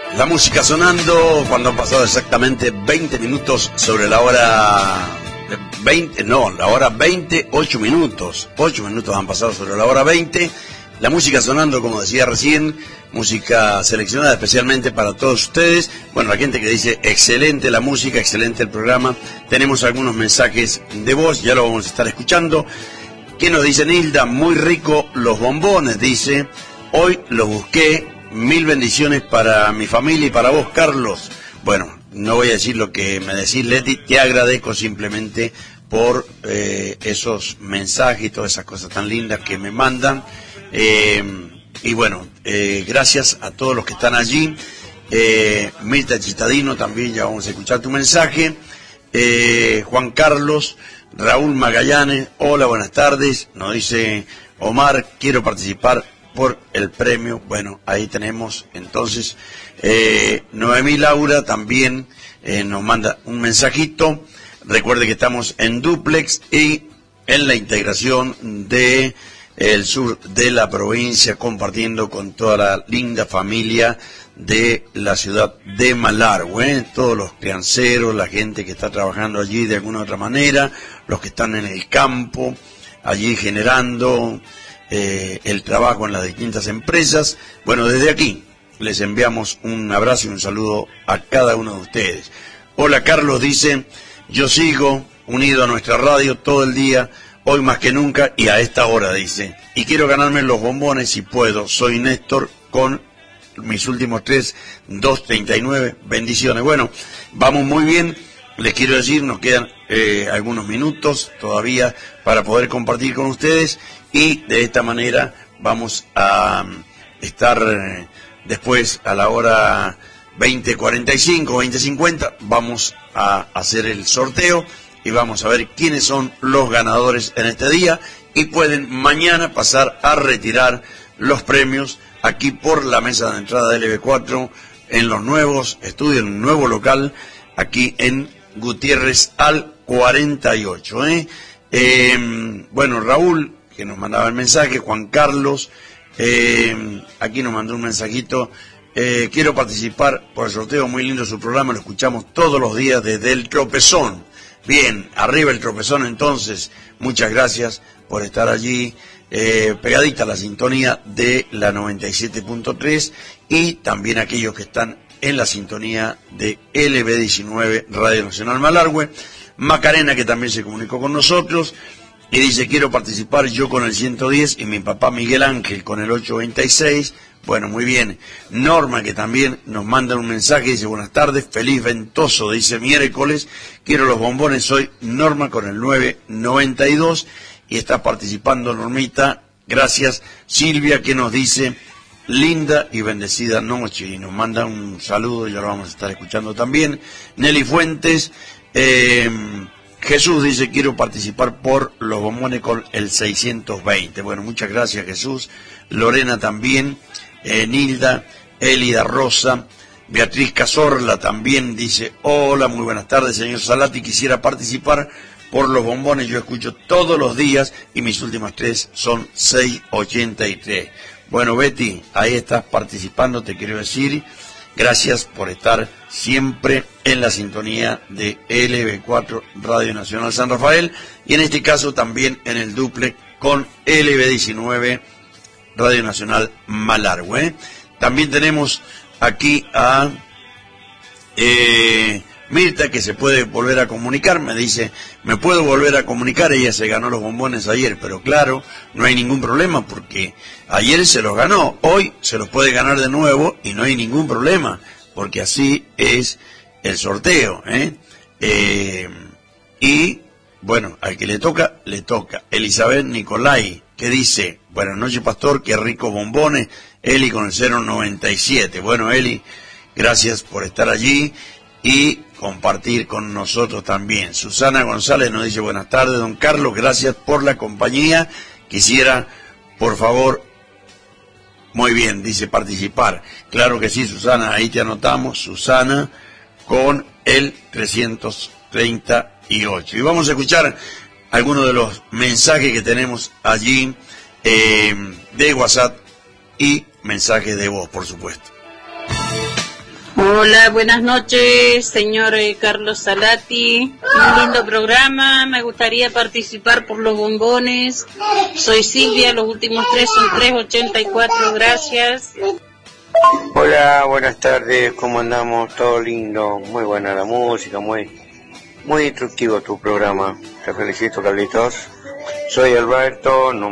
La música sonando cuando han pasado exactamente 20 minutos sobre la hora 20, no, la hora 20, 8 minutos. 8 minutos han pasado sobre la hora 20. La música sonando, como decía recién, música seleccionada especialmente para todos ustedes. Bueno, la gente que dice excelente la música, excelente el programa. Tenemos algunos mensajes de voz, ya lo vamos a estar escuchando. ¿Qué nos dice Nilda? Muy rico los bombones, dice. Hoy los busqué. Mil bendiciones para mi familia y para vos, Carlos. Bueno, no voy a decir lo que me decís, Leti. Te agradezco simplemente por esos mensajes y todas esas cosas tan lindas que me mandan. Y bueno, gracias a todos los que están allí. Mirta Chitadino también, ya vamos a escuchar tu mensaje. Juan Carlos, Raúl Magallanes, hola, buenas tardes. Nos dice Omar, quiero participar por el premio. Bueno, ahí tenemos entonces Noemí Laura también nos manda un mensajito. Recuerde que estamos en dúplex y en la integración de el sur de la provincia, compartiendo con toda la linda familia de la ciudad de Malargüe, todos los crianceros, la gente que está trabajando allí de alguna otra manera, los que están en el campo, allí generando el trabajo en las distintas empresas. Bueno, desde aquí les enviamos un abrazo y un saludo a cada uno de ustedes. Hola, Carlos dice, yo sigo unido a nuestra radio todo el día, hoy más que nunca y a esta hora, dice, y quiero ganarme los bombones si puedo. Soy Néstor con mis últimos 239, bendiciones. Bueno, vamos muy bien. Les quiero decir, nos quedan algunos minutos todavía para poder compartir con ustedes y de esta manera vamos a estar después a la hora 20:45, 20:50, vamos a hacer el sorteo y vamos a ver quiénes son los ganadores en este día y pueden mañana pasar a retirar los premios aquí por la mesa de entrada de LB4 en los nuevos estudios, en un nuevo local aquí en Gutiérrez al 48. Bueno, Raúl, que nos mandaba el mensaje, Juan Carlos, aquí nos mandó un mensajito, quiero participar por el sorteo, muy lindo su programa, lo escuchamos todos los días desde el Tropezón. Bien, arriba el Tropezón entonces, muchas gracias por estar allí, pegadita a la sintonía de la 97.3 y también aquellos que están en la sintonía de LB19 Radio Nacional Malargüe. Macarena, que también se comunicó con nosotros y dice, quiero participar yo con el 110 y mi papá Miguel Ángel con el 826. Bueno, muy bien. Norma, que también nos manda un mensaje, dice, buenas tardes, feliz ventoso, dice, miércoles, quiero los bombones, soy Norma con el 992 y está participando Normita. Gracias. Silvia, que nos dice, linda y bendecida noche, y nos manda un saludo, ya lo vamos a estar escuchando también. Nelly Fuentes, Jesús dice, quiero participar por los bombones con el 620. Bueno, muchas gracias, Jesús. Lorena también, Nilda, Elida Rosa, Beatriz Cazorla también dice, hola, muy buenas tardes, señor Salati, quisiera participar por los bombones, yo escucho todos los días y mis últimas 3 son 683. Bueno, Betty, ahí estás participando, te quiero decir, gracias por estar siempre en la sintonía de LB4 Radio Nacional San Rafael y en este caso también en el duple con LB19 Radio Nacional Malargüe. También tenemos aquí a Mirta, que se puede volver a comunicar, me dice, me puedo volver a comunicar, ella se ganó los bombones ayer, pero claro, no hay ningún problema porque ayer se los ganó, hoy se los puede ganar de nuevo y no hay ningún problema, porque así es el sorteo, y bueno, al que le toca, le toca. Elizabeth Nicolai, que dice, buenas noches, pastor, qué ricos bombones, Eli con el 097. Bueno, Eli, gracias por estar allí y compartir con nosotros también. Susana González nos dice, buenas tardes, don Carlos, gracias por la compañía. Quisiera, por favor, muy bien, dice participar. Claro que sí, Susana, ahí te anotamos, Susana, con el 338. Y vamos a escuchar algunos de los mensajes que tenemos allí de WhatsApp y mensajes de voz, por supuesto. Hola, buenas noches, señor Carlos Salati. Un lindo programa, me gustaría participar por los bombones. Soy Silvia, los últimos 3 son 384, gracias. Hola, buenas tardes, ¿cómo andamos? Todo lindo, muy buena la música, muy instructivo tu programa. Te felicito, Carlitos. Soy Alberto,